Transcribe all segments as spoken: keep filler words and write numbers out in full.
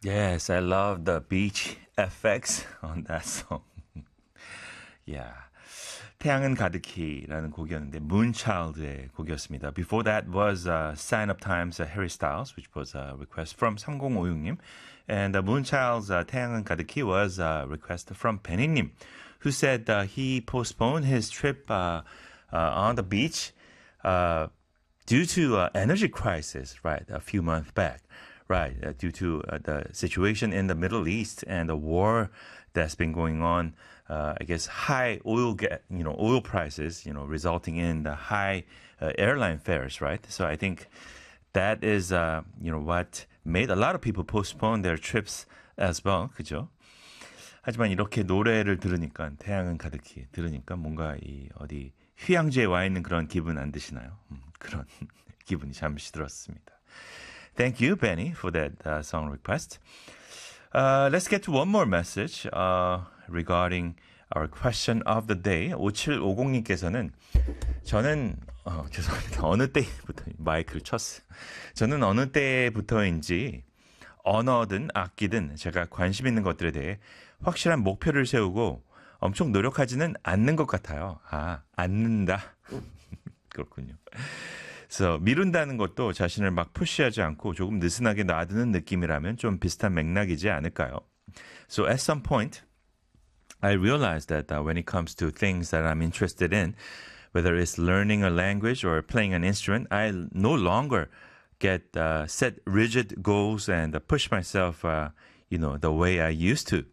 Yes, I love the beach effects on that song. Yeah. 태양은 가득히라는 곡이었는데 문차일드의 곡이었습니다. Before that was uh, Sign of Times uh, Harry Styles, which was a request from 삼공오육님. And uh, Moonchild's uh, 태양은 가득히 was a request from Benny님, who said uh, he postponed his trip uh, uh, on the beach uh, due to uh, energy crisis, right, a few months back. Right, uh, due to uh, the situation in the Middle East and the war that's been going on, uh, I guess high oil, get, you know, oil prices, you know, resulting in the high uh, airline fares, right? So I think that is, uh, you know, what made a lot of people postpone their trips as well, 그죠? 하지만 이렇게 노래를 들으니까 태양은 가득히 들으니까 뭔가 이 어디 휴양지에 와 있는 그런 기분 안 드시나요? 음, 그런 기분이 잠시 들었습니다. Thank you, Benny, for that uh, song request. Uh, let's get to one more message uh, regarding our question of the day. 오칠오공님께서는 저는 어, 죄송합니다. 어느 때부터 마이크를 쳤어요. 저는 어느 때부터인지 언어든 악기든 제가 관심 있는 것들에 대해 확실한 목표를 세우고 엄청 노력하지는 않는 것 같아요. 아, 않는다. 그렇군요. 그래서 미룬다는 것도 자신을 막 푸시하지 않고 조금 느슨하게 놔두는 느낌이라면 좀 비슷한 맥락이지 않을까요? So at some point, I realized that uh, when it comes to things that I'm interested in, whether it's learning a language or playing an instrument, I no longer get uh, set rigid goals and uh, push myself, uh, you know, the way I used to.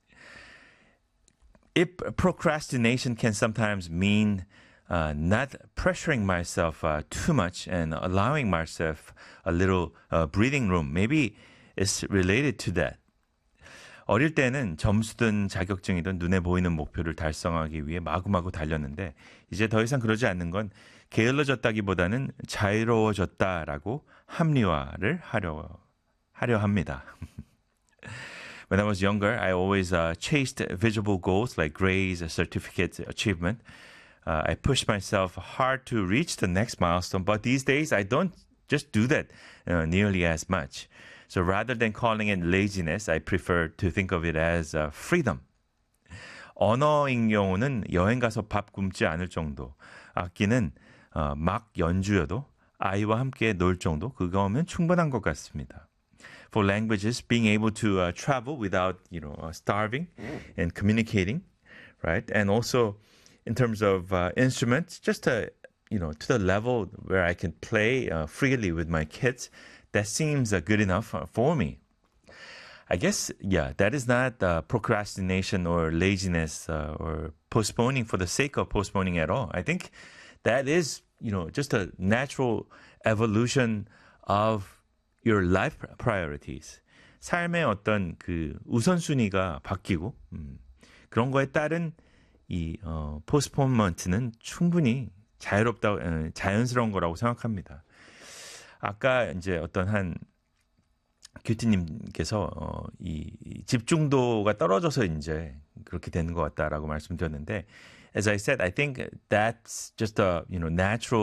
If procrastination can sometimes mean Uh, not pressuring myself uh, too much and allowing myself a little uh, breathing room. Maybe it's related to that. 어릴 때는 점수든 자격증이든 눈에 보이는 목표를 달성하기 위해 마구마구 달렸는데 이제 더 이상 그러지 않는 건 게을러졌다기보다는 자유로워졌다라고 합리화를 하려, 하려 합니다. When I was younger, I always uh, chased visible goals like grades, certificates, achievement. Uh, I push myself hard to reach the next milestone, but these days I don't just do that uh, nearly as much. So rather than calling it laziness, I prefer to think of it as uh, freedom. 언어인 경우는 여행 가서 밥 굶지 않을 정도, 악기는 어, 막 연주여도 아이와 함께 놀 정도, 그거면 충분한 것 같습니다. For languages, being able to uh, travel without, you know, uh, starving and communicating, right? And also in terms of uh, instruments, just to, you know, to the level where I can play uh, freely with my kids, that seems uh, good enough uh, for me. I guess, yeah, that is not uh, procrastination or laziness uh, or postponing for the sake of postponing at all. I think that is, you know, just a natural evolution of your life priorities. 삶의 어떤 그 우선순위가 바뀌고 음, 그런 거에 따른 이 어, postponement는 충분히 자유롭다, 어, 자연스러운 거라고 생각합니다. 아까 이제 어떤 한 큐티님께서 어, 이, 이 집중도가 떨어져서 이제 그렇게 되는 것 같다라고 말씀드렸는데, as I said, I think that's just a you know natural